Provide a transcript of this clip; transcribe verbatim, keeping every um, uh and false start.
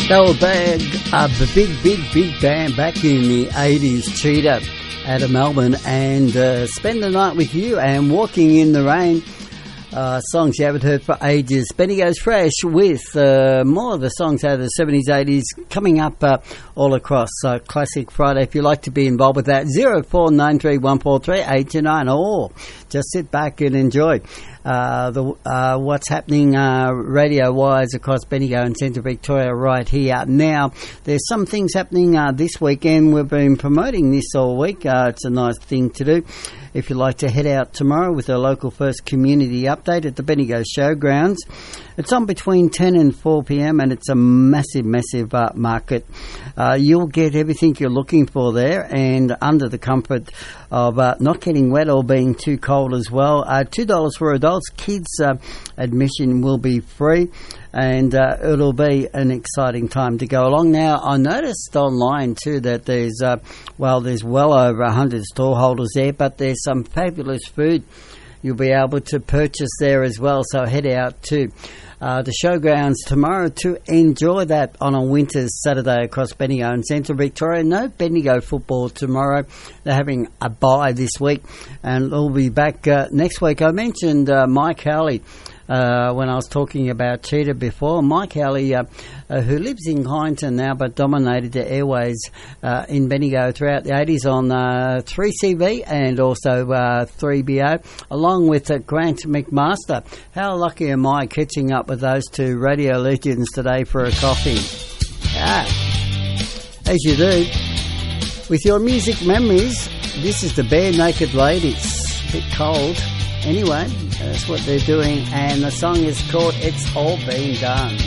They were big, uh, the big, big, big band back in the eighties, Cheetah, out of Melbourne, and uh, Spend the Night with You and Walking in the Rain. Uh, songs you haven't heard for ages. Benny Goes Fresh with uh, more of the songs out of the seventies, eighties coming up uh, all across uh, Classic Friday. If you'd like to be involved with that, zero four nine three one four three eight two nine, or just sit back and enjoy uh, the uh, what's happening uh, radio-wise across Bendigo and Central Victoria right here. Now, there's some things happening uh, this weekend. We've been promoting this all week. Uh, it's a nice thing to do. If you'd like to head out tomorrow with a local first community update at the Bendigo Showgrounds, it's on between ten and four p.m. and it's a massive, massive uh, market. Uh, you'll get everything you're looking for there, and under the comfort of uh, not getting wet or being too cold as well. Uh, two dollars for adults. Kids uh, admission will be free, and uh, it'll be an exciting time to go along. Now, I noticed online too that there's, uh, well, there's well over one hundred stallholders there, but there's some fabulous food you'll be able to purchase there as well. So head out to uh, the showgrounds tomorrow to enjoy that on a winter's Saturday across Bendigo and Central Victoria. No Bendigo football tomorrow. They're having a bye this week, and they'll be back uh, next week. I mentioned uh, Mike Howley Uh, when I was talking about Cheetah before. Mike Howley, uh, uh, who lives in Kyneton now but dominated the airways uh, in Bendigo throughout the eighties on uh, three C V and also uh, three B O, along with uh, Grant McMaster. How lucky am I catching up with those two radio legends today for a coffee? Ah, as you do. With your music memories, this is the Bare Naked Ladies. A bit cold. Anyway, that's what they're doing, and the song is called It's All Been Done.